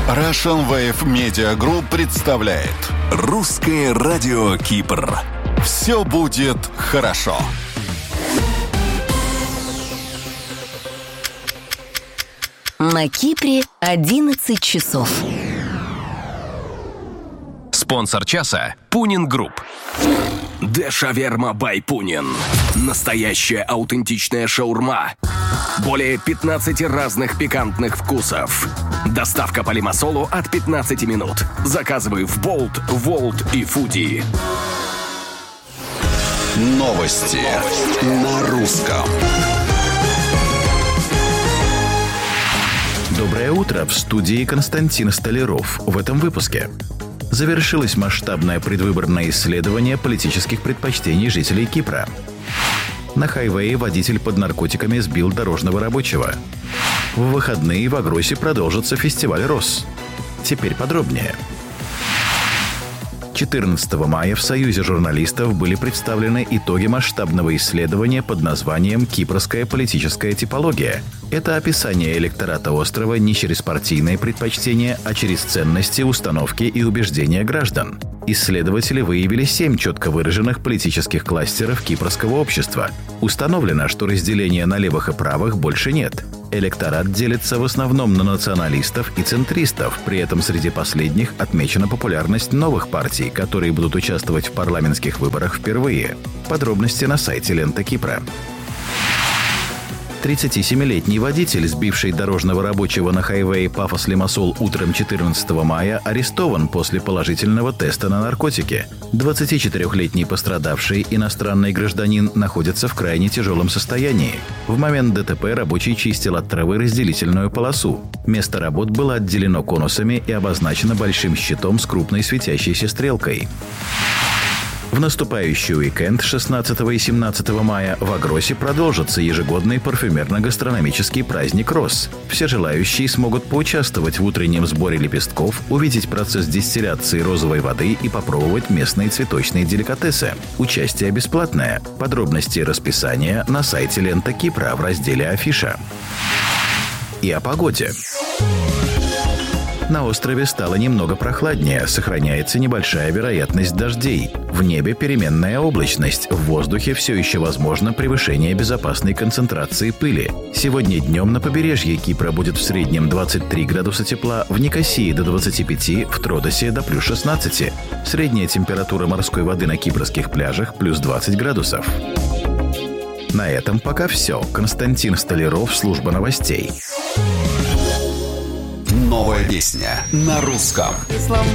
Russian Wave Media Group представляет Русское радио Кипр. «Все будет хорошо». На Кипре 11 часов. Спонсор часа – Пунин Групп. Дешаверма бай Пунин. Настоящая аутентичная шаурма. Более 15 разных пикантных вкусов. Доставка по Лимассолу от 15 минут. Заказывай в Bolt, Volt и Foodie. Новости на русском. Доброе утро, в студии Константин Столяров. В этом выпуске. Завершилось масштабное предвыборное исследование политических предпочтений жителей Кипра. На хайвее водитель под наркотиками сбил дорожного рабочего. В выходные в Агросе продолжится фестиваль роз. Теперь подробнее. 14 мая в Союзе журналистов были представлены итоги масштабного исследования под названием «Кипрская политическая типология». Это описание электората острова не через партийные предпочтения, а через ценности, установки и убеждения граждан. Исследователи выявили 7 четко выраженных политических кластеров кипрского общества. Установлено, что разделения на левых и правых больше нет. Электорат делится в основном на националистов и центристов, при этом среди последних отмечена популярность новых партий, которые будут участвовать в парламентских выборах впервые. Подробности на сайте Лента Кипра. 37-летний водитель, сбивший дорожного рабочего на хайвее Пафос-Лимассол утром 14 мая, арестован после положительного теста на наркотики. 24-летний пострадавший, иностранный гражданин, находится в крайне тяжелом состоянии. В момент ДТП рабочий чистил от травы разделительную полосу. Место работ было отделено конусами и обозначено большим щитом с крупной светящейся стрелкой. В наступающий уикенд 16 и 17 мая в Агросе продолжится ежегодный парфюмерно-гастрономический праздник роз. Все желающие смогут поучаствовать в утреннем сборе лепестков, увидеть процесс дистилляции розовой воды и попробовать местные цветочные деликатесы. Участие бесплатное. Подробности и расписание на сайте Лента Кипра в разделе «Афиша». И о погоде. На острове стало немного прохладнее, сохраняется небольшая вероятность дождей. В небе переменная облачность, в воздухе все еще возможно превышение безопасной концентрации пыли. Сегодня днем на побережье Кипра будет в среднем 23 градуса тепла, в Никосии до 25, в Тродосе до плюс 16. Средняя температура морской воды на кипрских пляжах плюс 20 градусов. На этом пока все. Константин Столяров, служба новостей. Новая песня на русском.